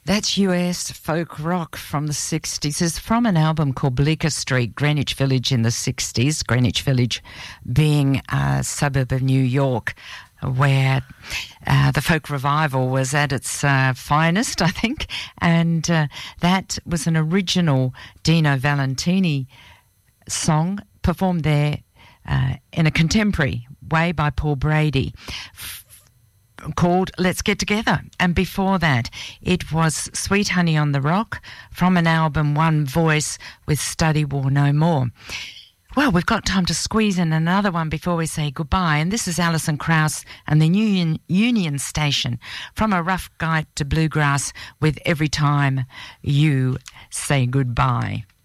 That's US folk rock from the 60s. It's from an album called Bleecker Street, Greenwich Village in the 60s, Greenwich Village being a suburb of New York, where the folk revival was at its finest, I think. And that was an original Dino Valentini song performed there in a contemporary way by Paul Brady, called Let's Get Together. And before that, it was Sweet Honey on the Rock from an album One Voice with Study War No More. Well, we've got time to squeeze in another one before we say goodbye, and this is Alison Krauss and the Union Station, From a Rough Guide to Bluegrass with Every Time You Say Goodbye.